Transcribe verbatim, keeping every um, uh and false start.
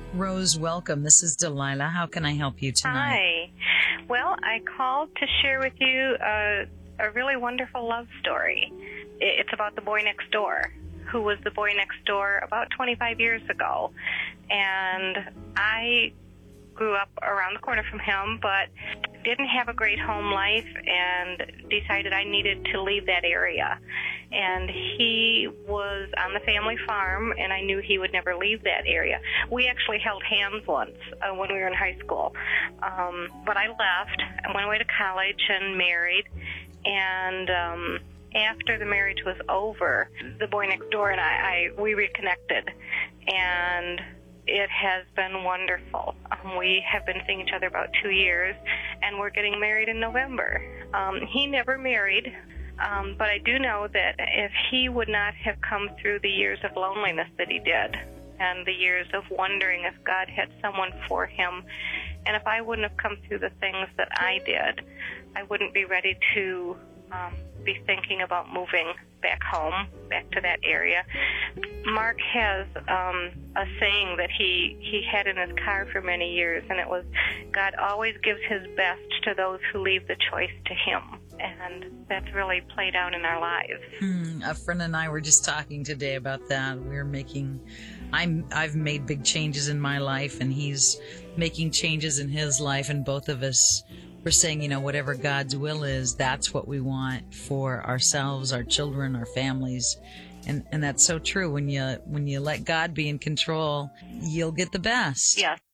Rose, welcome. This is Delilah. How can I help you tonight? Hi. Well, I called to share with you a, a really wonderful love story. It's about the boy next door, who was the boy next door about twenty-five years ago. And I grew up around the corner from him, but didn't have a great home life and decided I needed to leave that area. And he was on the family farm, and I knew he would never leave that area. We actually held hands once uh, when we were in high school. Um, but I left and went away to college and married. And um, after the marriage was over, the boy next door and I, I we reconnected. And it has been wonderful. Um, we have been seeing each other about two years, and we're getting married in November. Um, he never married, um, but I do know that if he would not have come through the years of loneliness that he did, and the years of wondering if God had someone for him, and if I wouldn't have come through the things that I did, I wouldn't be ready to um, be thinking about moving back home, back to that area. Mark has um, a saying that he, he had in his car for many years, and it was, God always gives his best to those who leave the choice to him. And that's really played out in our lives. Hmm, a friend and I were just talking today about that. We're making, I'm, I've made big changes in my life, and he's making changes in his life, and both of us we're saying, you know, whatever God's will is, that's what we want for ourselves, our children, our families. And and that's so true. When you when you let God be in control, you'll get the best. Yes.